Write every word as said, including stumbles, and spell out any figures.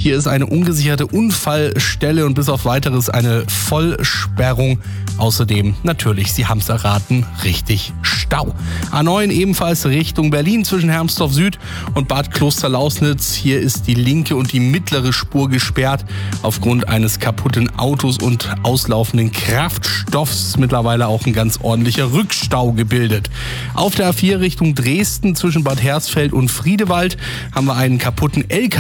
Hier ist eine ungesicherte Unfallstelle und bis auf weiteres eine Vollsperrung. Außerdem natürlich, Sie haben es erraten, richtig Stau. A neun ebenfalls Richtung Berlin zwischen Hermsdorf Süd und Bad Klosterlausnitz. Hier ist die linke und die mittlere Spur gesperrt aufgrund eines kaputten Autos und auslaufenden Kraftstoffs. Ist mittlerweile auch ein ganz ordentlicher Rückstau gebildet. Auf der A vier Richtung Dresden zwischen Bad Hersfeld und Friedewald haben wir einen kaputten L K W